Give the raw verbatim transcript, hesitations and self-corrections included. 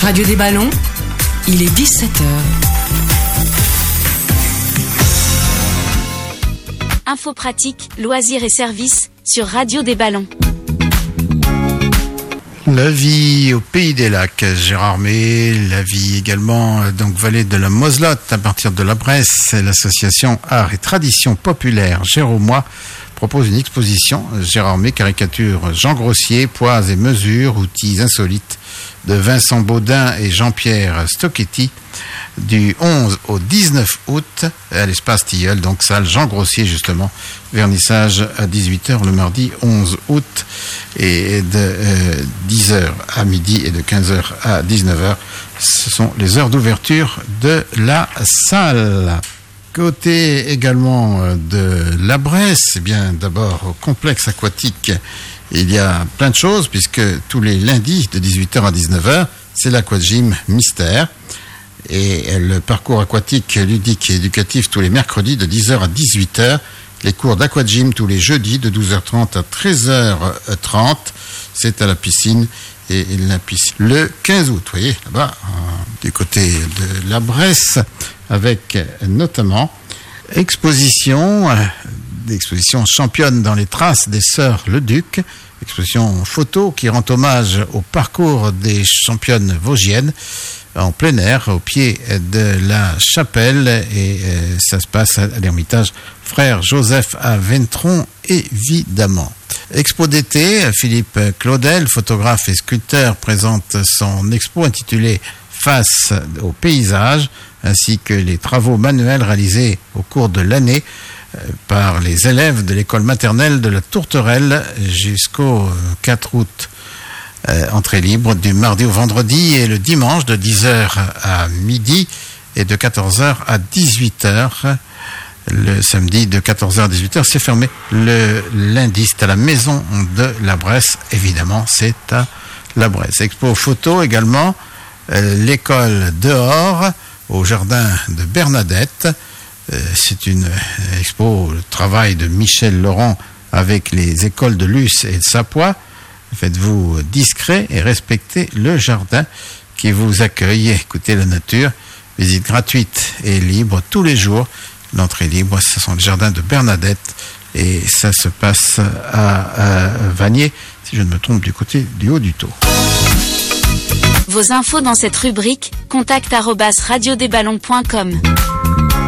Radio des Ballons, il est dix-sept heures. Info pratique, loisirs et services sur Radio des Ballons. La vie au Pays des Lacs, Gérard May, la vie également, donc vallée de la Moselotte, à partir de la Bresse, l'association Art et Tradition Populaire Géromois propose une exposition. Gérard May caricature Jean Grossier, poids et mesures, outils insolites de Vincent Baudin et Jean-Pierre Stocchetti du onze au dix-neuf août à l'espace Tilleul, donc salle Jean Grossier justement, vernissage à dix-huit heures le mardi onze août et de euh, dix heures à midi et de quinze heures à dix-neuf heures. Ce sont les heures d'ouverture de la salle. Côté également de la Bresse, eh bien d'abord au complexe aquatique, il y a plein de choses puisque tous les lundis de dix-huit heures à dix-neuf heures, c'est l'aquagym mystère. Et le parcours aquatique ludique et éducatif tous les mercredis de dix heures à dix-huit heures. Les cours d'aquagym tous les jeudis de douze heures trente à treize heures trente. C'est à la piscine. Et la piscine le quinze août, vous voyez, là-bas, euh, du côté de la Bresse, avec notamment exposition, euh, exposition championne dans les traces des sœurs Leduc, exposition photo qui rend hommage au parcours des championnes vosgiennes, en plein air, au pied de la chapelle, et euh, ça se passe à l'Ermitage Frère Joseph à Ventron, évidemment. Expo d'été, Philippe Claudel, photographe et sculpteur, présente son expo intitulée Face au paysage, ainsi que les travaux manuels réalisés au cours de l'année euh, par les élèves de l'école maternelle de la Tourterelle jusqu'au quatre août. Euh, entrée libre du mardi au vendredi et le dimanche de dix heures à midi et de quatorze heures à dix-huit heures. Le samedi de quatorze heures à dix-huit heures, c'est fermé. Le lundi, c'est à la maison de la Bresse. Évidemment, c'est à la Bresse. Expo photo également. Euh, l'école dehors au jardin de Bernadette. Euh, c'est une expo, le travail de Michel Laurent avec les écoles de Luce et de Sapois. Faites-vous discret et respectez le jardin qui vous accueille. Écoutez la nature. Visite gratuite et libre tous les jours. L'entrée libre, ce sont les jardins de Bernadette et ça se passe à, à Vanier, si je ne me trompe, du côté du haut du Taux. Vos infos dans cette rubrique, contact arobase radio des ballons point com.